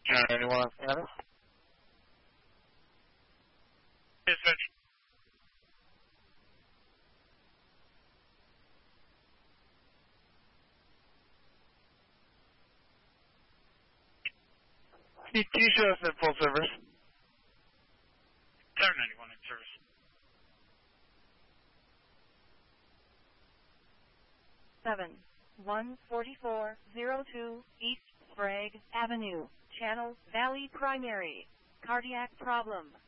Channel 91 on status. Dispatch. Can you show us in full service? 791 in service. 14402 East Sprague Avenue, Channel Valley Primary. Cardiac problem.